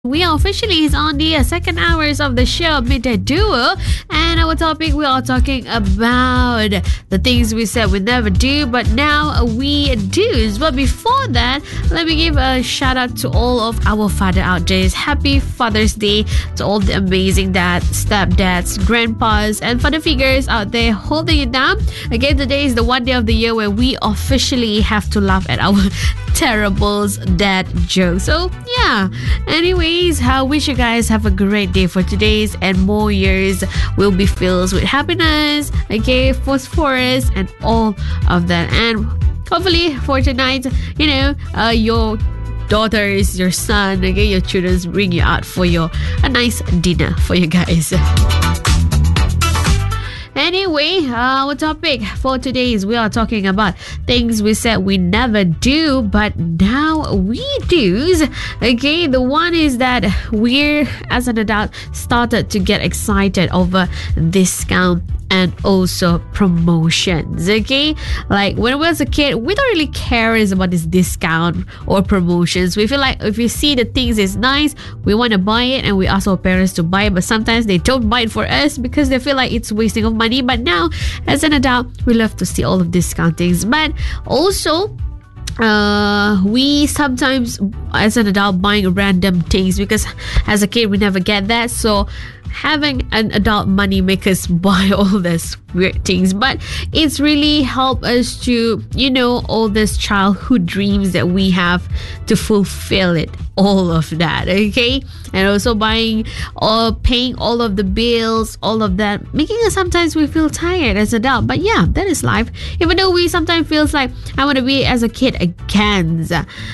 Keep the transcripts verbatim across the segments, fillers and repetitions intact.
We are officially on the uh, second hours of the show, Midday Duo, and our topic we are talking about the things we said we never do, but now we do. But before that, let me give a shout out to all of our father out there. Happy Father's Day to all the amazing dads, stepdads, grandpas, and father figures out there holding it down. Again, today is the one day of the year where we officially have to laugh at our terrible dad jokes. So yeah, anyways, I wish you guys have a great day for today's, and more years will be filled with happiness, okay, phosphorus, and all of that. And hopefully for tonight, you know, uh, your daughters, your son, okay, your children bring you out for your a nice dinner for you guys. Anyway, our topic for today is we are talking about things we said we never do, but now we do. Okay, the one is that we're, as an adult, started to get excited over discount and also promotions. Okay, like when we was a kid, we don't really care about this discount or promotions. We feel like if we see the things is nice, we want to buy it, and we ask our parents to buy it, but sometimes they don't buy it for us because they feel like it's wasting of money. But now, as an adult, we love to see all of these things. But also, uh we sometimes, as an adult, buying random things because as a kid we never get that. So having an adult money make us buy all these weird things, but it's really helped us to, you know, all these childhood dreams that we have to fulfill it, all of that. Okay, and also buying or paying all of the bills, all of that, making us sometimes we feel tired as adult. But yeah, that is life. Even though we sometimes feels like I want to be as a kid again,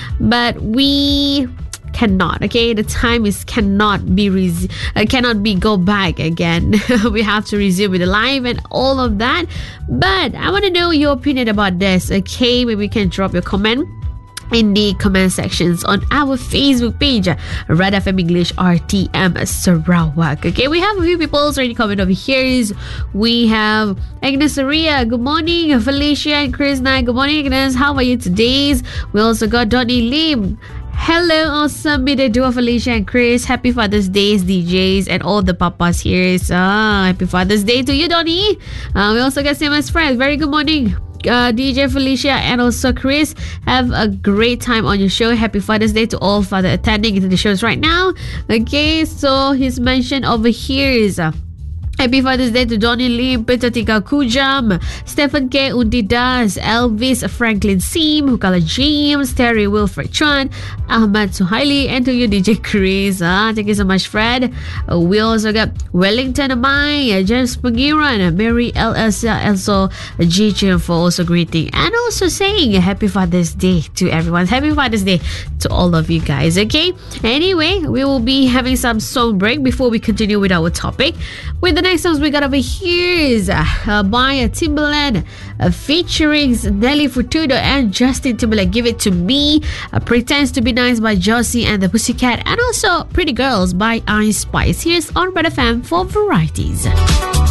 but we cannot. Okay, the time is cannot be res- uh, cannot be go back again. We have to resume with the life and all of that. But I want to know your opinion about this. Okay, maybe you can drop your comment in the comment sections on our Facebook page, Red F M English R T M Sarawak. Okay, we have a few people already comment over here. We have Agnes Aria, good morning. Felicia and Krishna, good morning, Agnes. How are you today? We also got Donnie Lim. Hello, awesome midday duo, Felicia and Chris. Happy Father's Day, D Js, and all the papas here. Ah, happy Father's Day to you, Donnie. Uh, we also got Sima's friends. Very good morning, Uh, D J Felicia and also Chris. Have a great time on your show. Happy Father's Day to all father attending into the shows right now. Okay, so he's mentioned over here is uh, Happy Father's Day to Johnny Lee, Peter Tika Kujam, Stephen K. Undidas, Elvis Franklin Sim, Hukala James, Terry Wilfred Chuan, Ahmad Suhaili, and to you, D J Chris. Ah, thank you so much, Fred. Uh, we also got Wellington Amai, uh, James Pagiran, Mary L. Elsa, also G J for also greeting and also saying Happy Father's Day to everyone. Happy Father's Day to all of you guys. Okay. Anyway, we will be having some song break before we continue with our topic. With the next songs we got over here is uh, by uh, Timbaland uh, featuring Nelly Furtado and Justin Timberlake. Give It To Me, uh, Pretends To Be Nice by Josie and the Pussycat, and also Pretty Girls by Ice Spice. Here's on Red F M for varieties.